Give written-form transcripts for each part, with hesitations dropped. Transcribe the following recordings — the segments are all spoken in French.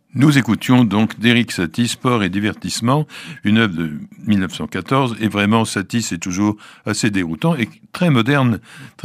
Nous écoutions donc d'Éric Satie, Sport et divertissement, une œuvre de 1914, et vraiment Satie c'est toujours assez déroutant et très moderne,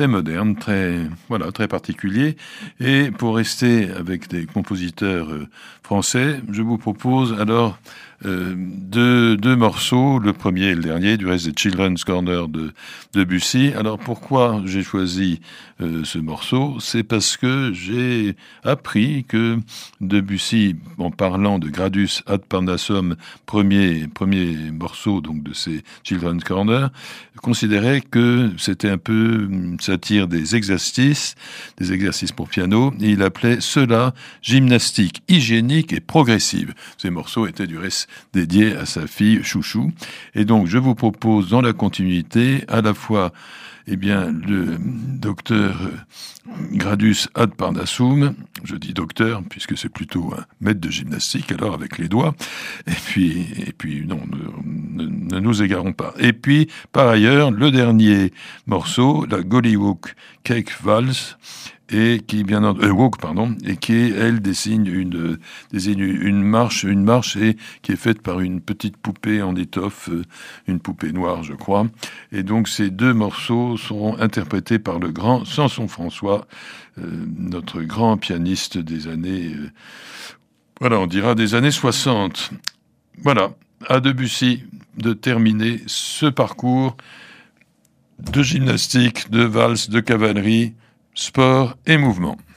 très particulier. Et pour rester avec des compositeurs français, je vous propose alors deux morceaux, le premier et le dernier, du reste des Children's Corner de Debussy. Alors pourquoi j'ai choisi ce morceau? C'est parce que j'ai appris que Debussy, en parlant de Gradus ad Parnassum, premier morceau donc de ces Children's Corner, considérait que c'était un peu une satire des exercices pour piano, et il appelait cela gymnastique hygiénique et progressive. Ces morceaux étaient du reste dédiés à sa fille Chouchou. Et donc je vous propose dans la continuité à la fois le docteur Gradus ad Parnassum, je dis docteur puisque c'est plutôt un maître de gymnastique alors avec les doigts, et puis non, ne nous égarons pas. Et puis par ailleurs le dernier morceau, la Gollywog Cake Waltz, et qui et qui elle désigne une marche et qui est faite par une petite poupée en étoffe, une poupée noire je crois. Et donc ces deux morceaux seront interprétés par le grand Samson François, notre grand pianiste des années on dira des années 60. Voilà, à Debussy de terminer ce parcours de gymnastique, de valse, de cavalerie, sport et mouvement.